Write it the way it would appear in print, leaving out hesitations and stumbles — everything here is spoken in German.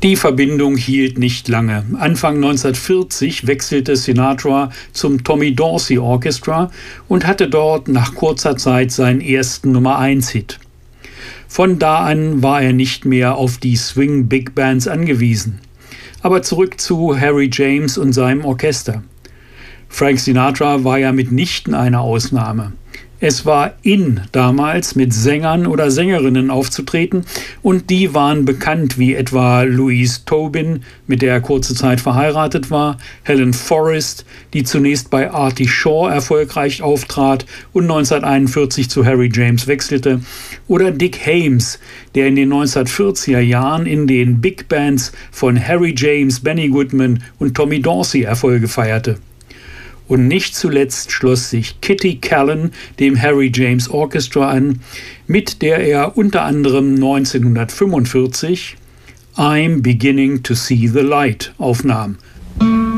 Die Verbindung hielt nicht lange. Anfang 1940 wechselte Sinatra zum Tommy Dorsey Orchestra und hatte dort nach kurzer Zeit seinen ersten Nummer-1-Hit. Von da an war er nicht mehr auf die Swing-Big Bands angewiesen. Aber zurück zu Harry James und seinem Orchester. Frank Sinatra war ja mitnichten eine Ausnahme. Es war in, damals mit Sängern oder Sängerinnen aufzutreten, und die waren bekannt, wie etwa Louise Tobin, mit der er kurze Zeit verheiratet war, Helen Forrest, die zunächst bei Artie Shaw erfolgreich auftrat und 1941 zu Harry James wechselte, oder Dick Haymes, der in den 1940er Jahren in den Big Bands von Harry James, Benny Goodman und Tommy Dorsey Erfolge feierte. Und nicht zuletzt schloss sich Kitty Kallen dem Harry James Orchestra an, mit der er unter anderem 1945 I'm Beginning to See the Light aufnahm.